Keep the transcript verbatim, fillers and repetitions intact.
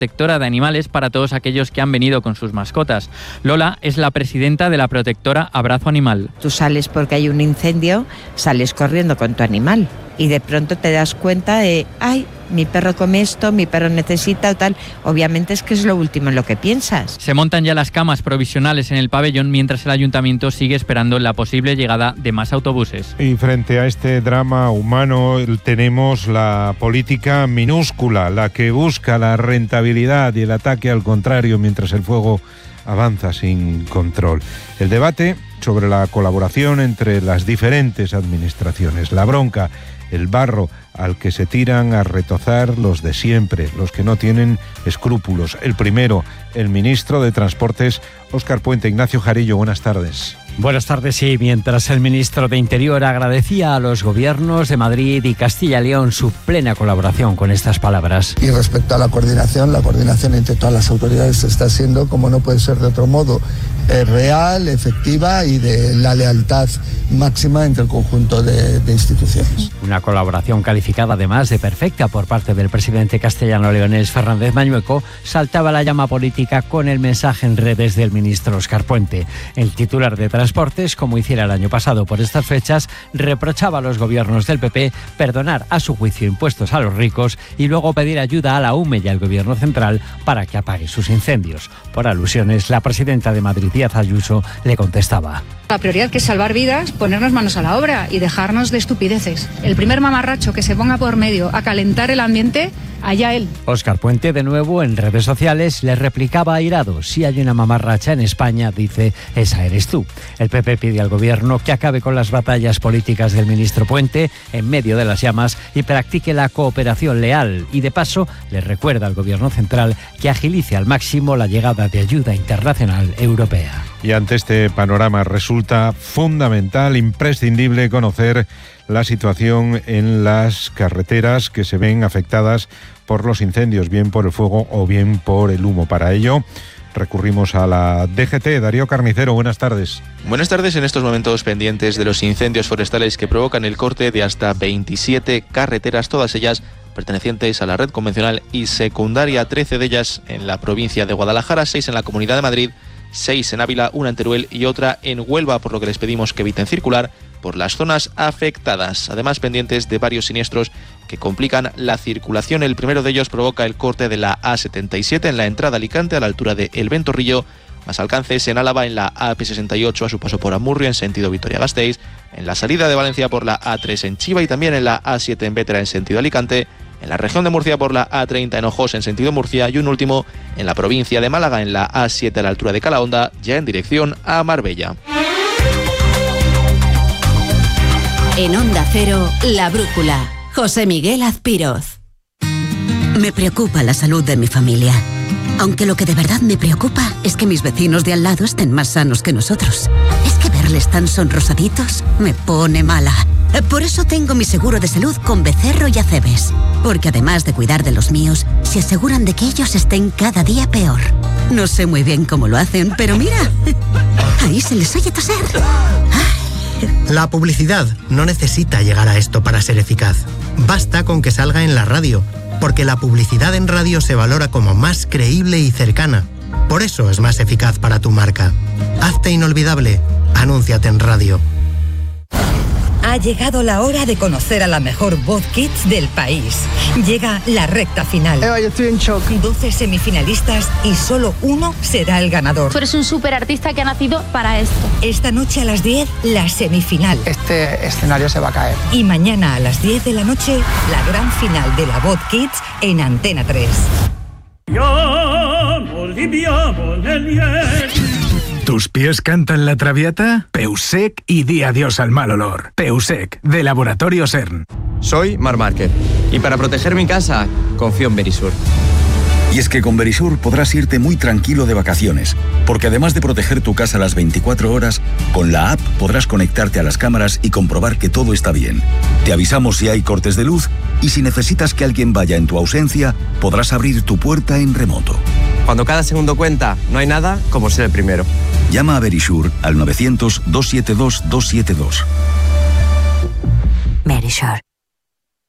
protectora de animales para todos aquellos que han venido con sus mascotas. Lola es la presidenta de la protectora Abrazo Animal. Tú sales porque hay un incendio, sales corriendo con tu animal y de pronto te das cuenta de, ay, mi perro come esto, mi perro necesita o tal. Obviamente es que es lo último en lo que piensas. Se montan ya las camas provisionales en el pabellón mientras el ayuntamiento sigue esperando la posible llegada de más autobuses. Y frente a este drama humano tenemos la política minúscula, la que busca la rentabilidad y el ataque al contrario mientras el fuego avanza sin control. El debate sobre la colaboración entre las diferentes administraciones, la bronca, el barro al que se tiran a retozar los de siempre, los que no tienen escrúpulos. El primero, el ministro de Transportes, Óscar Puente. Ignacio Jarillo, buenas tardes. Buenas tardes, y mientras el ministro de Interior agradecía a los gobiernos de Madrid y Castilla y León su plena colaboración con estas palabras. Y respecto a la coordinación, la coordinación entre todas las autoridades está siendo, como no puede ser de otro modo, eh, real, efectiva y de la lealtad máxima entre el conjunto de, de instituciones. Una colaboración calificada además de perfecta por parte del presidente castellano-leonés Fernández Mañueco. Saltaba la llama política con el mensaje en redes del ministro Óscar Puente. El titular de Transportes, como hiciera el año pasado por estas fechas, reprochaba a los gobiernos del P P perdonar a su juicio impuestos a los ricos y luego pedir ayuda a la U M E y al gobierno central para que apague sus incendios. Por alusiones, la presidenta de Madrid, Díaz Ayuso, le contestaba. La prioridad, que es salvar vidas, ponernos manos a la obra y dejarnos de estupideces. El primer mamarracho que se ponga por medio a calentar el ambiente, allá él. Óscar Puente, de nuevo en redes sociales, le replicaba airado: si hay una mamarracha en España, dice, esa eres tú. El P P pide al gobierno que acabe con las batallas políticas del ministro Puente en medio de las llamas y practique la cooperación leal. Y de paso, le recuerda al gobierno central que agilice al máximo la llegada de ayuda internacional europea. Y ante este panorama resulta fundamental, imprescindible conocer la situación en las carreteras que se ven afectadas por los incendios, bien por el fuego o bien por el humo. Para ello recurrimos a la D G T. Darío Carnicero, buenas tardes. Buenas tardes. En estos momentos pendientes de los incendios forestales que provocan el corte de hasta veintisiete carreteras, todas ellas pertenecientes a la red convencional y secundaria, trece de ellas en la provincia de Guadalajara, seis en la Comunidad de Madrid, seis en Ávila, una en Teruel y otra en Huelva, por lo que les pedimos que eviten circular por las zonas afectadas. Además, pendientes de varios siniestros que complican la circulación. El primero de ellos provoca el corte de la A setenta y siete en la entrada a Alicante, a la altura de El Ventorrillo. Más alcances en Álava, en la A P sesenta y ocho a su paso por Amurrio en sentido Vitoria-Gasteiz, en la salida de Valencia por la A tres en Chiva y también en la A siete en Bétera en sentido Alicante, en la región de Murcia por la A treinta en Ojos en sentido Murcia y un último en la provincia de Málaga en la A siete a la altura de Calahonda, ya en dirección a Marbella. En Onda Cero, La Brújula, José Miguel Azpiroz. Me preocupa la salud de mi familia. Aunque lo que de verdad me preocupa es que mis vecinos de al lado estén más sanos que nosotros. Es que verles tan sonrosaditos me pone mala. Por eso tengo mi seguro de salud con Becerro y Acebes. Porque además de cuidar de los míos, se aseguran de que ellos estén cada día peor. No sé muy bien cómo lo hacen, pero mira, ahí se les oye toser. La publicidad no necesita llegar a esto para ser eficaz. Basta con que salga en la radio, porque la publicidad en radio se valora como más creíble y cercana. Por eso es más eficaz para tu marca. Hazte inolvidable. Anúnciate en radio. Ha llegado la hora de conocer a la mejor voz kids del país. Llega la recta final. Eva, yo estoy en shock. doce semifinalistas y solo uno será el ganador. Tú eres un superartista que ha nacido para esto. Esta noche a las diez, la semifinal. Este escenario se va a caer. Y mañana a las diez de la noche, la gran final de la voz kids en Antena tres. ¿Tus pies cantan la traviata? Peusec y di adiós al mal olor. Peusec, de Laboratorio CERN. Soy Marc Márquez y para proteger mi casa, confío en Verisur. Y es que con Verisur podrás irte muy tranquilo de vacaciones, porque además de proteger tu casa las veinticuatro horas, con la app podrás conectarte a las cámaras y comprobar que todo está bien. Te avisamos si hay cortes de luz y si necesitas que alguien vaya en tu ausencia, podrás abrir tu puerta en remoto. Cuando cada segundo cuenta, no hay nada como ser el primero. Llama a Verisur al novecientos, doscientos setenta y dos, doscientos setenta y dos. Verisur.